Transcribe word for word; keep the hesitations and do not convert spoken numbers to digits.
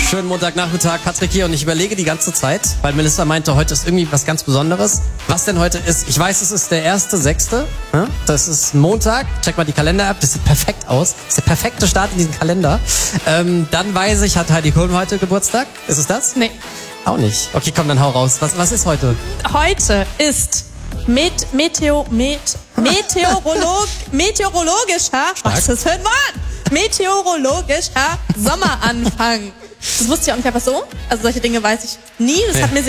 Schönen Montagnachmittag, Patrick hier und ich überlege die ganze Zeit, weil Melissa meinte, heute ist irgendwie was ganz Besonderes. Was denn heute ist? Ich weiß, es ist der erste sechste Das ist Montag. Check mal die Kalender-App, das sieht perfekt aus. Das ist der perfekte Start in diesen Kalender. Ähm, dann weiß ich, hat Heidi Klum heute Geburtstag. Ist es das? Nee. Auch nicht. Okay, komm, dann hau raus. Was, was ist heute? Heute ist Met Meteo Met Meteorolog meteorologischer was ist das für ein Wort? Meteorologischer Sommeranfang. Das wusste ich auch nicht einfach so. Also solche Dinge weiß ich nie. Das Ja. hat mir